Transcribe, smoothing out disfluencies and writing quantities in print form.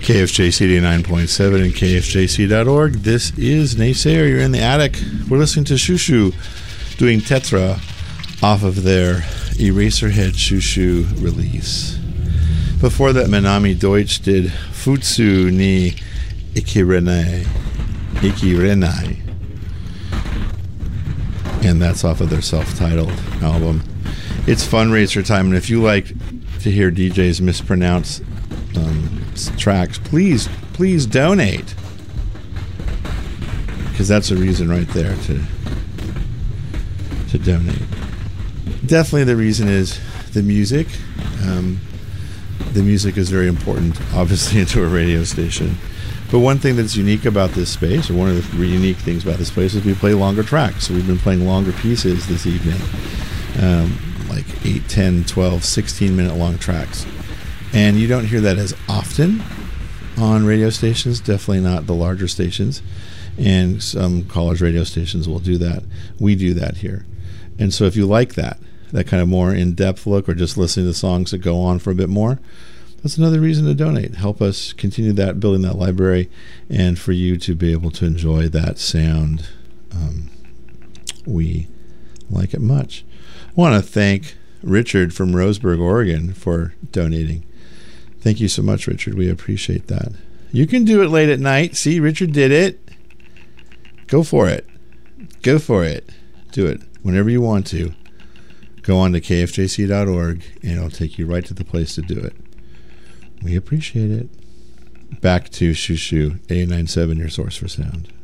KFJC 89.7 and KFJC.org. This is Naysayer. You're in the attic. We're listening to Shushu doing Tetra off of their Eraserhead Shushu release. Before that, Manami Deutsch did Futsu ni Ikirenai. And that's off of their self-titled album. It's fundraiser time, and if you like to hear DJs mispronounce tracks, please donate, because that's a reason right there to donate. Definitely the reason is the music. The music is very important, obviously, into a radio station. But one thing that's unique about this space, or one of the unique things about this place, is we play longer tracks. So we've been playing longer pieces this evening, like 8, 10, 12, 16-minute long tracks. And you don't hear that as often on radio stations, definitely not the larger stations. And some college radio stations will do that. We do that here. And so if you like that kind of more in-depth look, or just listening to songs that go on for a bit more, that's another reason to donate. Help us continue that, building that library, and for you to be able to enjoy that sound. We like it much. I want to thank Richard from Roseburg, Oregon, for donating. Thank you so much, Richard. We appreciate that. You can do it late at night. See, Richard did it. Go for it. Go for it. Do it whenever you want to. Go on to kfjc.org, and it'll take you right to the place to do it. We appreciate it. Back to Shushu, 89.7, your source for sound.